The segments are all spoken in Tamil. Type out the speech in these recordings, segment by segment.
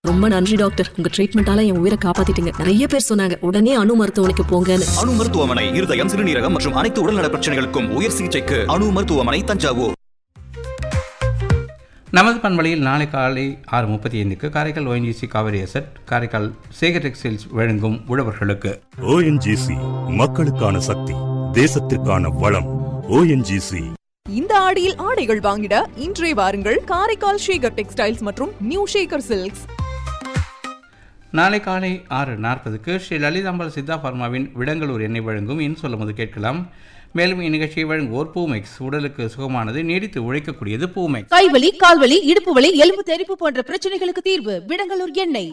ரொம்ப நன்றி டாக்டர், உங்க ட்ரீட்மெண்டால என் உயிரை காப்பாத்திட்டீங்க. நிறைய பேர் சொன்னாங்க உடனே அணு மருத்துவமனைக்கு போங்கன்னு. அணு மருத்துவமனை இருதயம், சிறுநீரகம் மற்றும் அனைத்து உடல்நல பிரச்சனைகளுக்கும் உயர் சிகிச்சைக்கு அணு மருத்துவமனை, தஞ்சாவூர். நமது பண்பலையில் நாளை காலை 6:35 Karaikal ONGC Kaveri asset, Karaikal Sekar textiles வழங்கும் உழவர்களுக்கு. ONGC மக்களுக்கான சக்தி, தேசத்திற்கான வளம். ONGC. இந்த ஆடியில் ஆடைகள் வாங்கிட இன்றே வாருங்கள் காரைக்கால் ஷேகர் டெக்ஸ்டைல்ஸ் மற்றும் நியூ ஷேகர் சில்க்ஸ். நாளை காலை 6:40 ஸ்ரீ லலிதாம்பாள் சித்தா பார்மாவின் விடங்களூர் எண்ணெய் வழங்கும் சொல்லும்போது கேட்கலாம். மேலும் இந்நிகழ்ச்சியை வழங்குவோர் பூமெக்ஸ், உடலுக்கு சுகமானது, நீடித்து உழைக்கக்கூடியது பூமெக்ஸ். கைவலி, கால்வலி, இடுப்பு வலி, எலும்பு தெறிப்பு போன்ற பிரச்சனைகளுக்கு தீர்வு விடங்களூர் எண்ணெய்.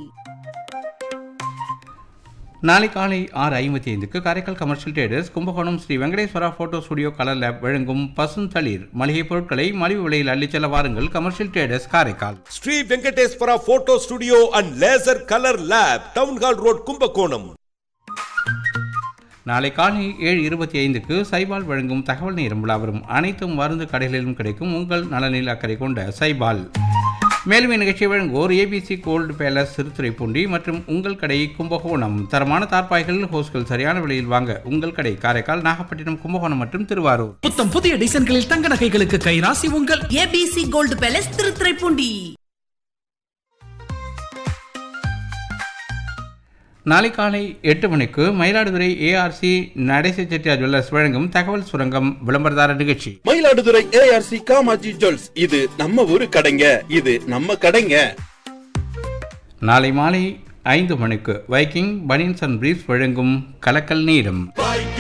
நாளை காலை 6:55 Karaikal commercial traders Kumbakonam Sri Venkateswara photo studio colour lab வழங்கும் பசுந்தளிர் மளிகை பொருட்களை மலிவு விலையில் அள்ளிச் செல்ல வாருங்கள். Commercial traders Karaikal. Sri Venkateswara photo studio and laser colour lab, town hall road, Kumbakonam. நாளை காலை 7:25 சைபால் வழங்கும் தகவல் நேரம் விழாவரும் அனைத்தும் மருந்து கடைகளிலும் கிடைக்கும் உங்கள் நலனில் அக்கறை கொண்ட சைபால். மேலும் இந்நிகழ்ச்சியை வழங்குவோர் ABC கோல்டு பேலஸ் திருத்துறைப்பூண்டி மற்றும் உங்கள் கடை கும்பகோணம். தரமான தார்பாய்கள், ஹோஸ்கள் சரியான விலையில் வாங்க உங்கள் கடை காரைக்கால், நாகப்பட்டினம், கும்பகோணம் மற்றும் திருவாரூர். புத்தம் புதிய டிசைன்களில் தங்க நகைகளுக்கு கைராசி உங்கள் ABC கோல்டு பேலஸ் திருத்துறைப்பூண்டி. நாளை காலை 8 மணிக்கு மயிலாடுதுறை ARC நடேச செட்டியார் ஜுவல்லர்ஸ் வழங்கும் தகவல் சுரங்கம் விளம்பரதார நிகழ்ச்சி. மயிலாடுதுறை ARC காமாஜி ஜுவல்ஸ், இது நம்ம ஊரு கடைங்க, இது நம்ம கடைங்க. நாளை மாலை 5 மணிக்கு வைக்கிங் பனியன்ஸ் அண்ட் பிரீஃப்ஸ் வழங்கும் கலக்கல் நீரம்.